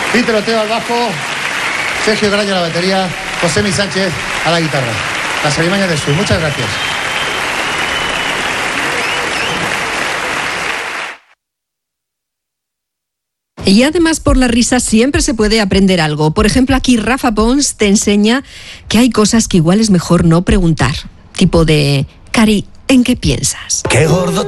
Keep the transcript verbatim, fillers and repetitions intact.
Peter Oteo al bajo, Sergio Graña a la batería, Josemi Sánchez a la guitarra. Las Alimañas de Sur. Muchas gracias. Y además, por la risa siempre se puede aprender algo. Por ejemplo, aquí Rafa Pons te enseña que hay cosas que igual es mejor no preguntar. Tipo de, Cari, ¿en qué piensas? Qué gordo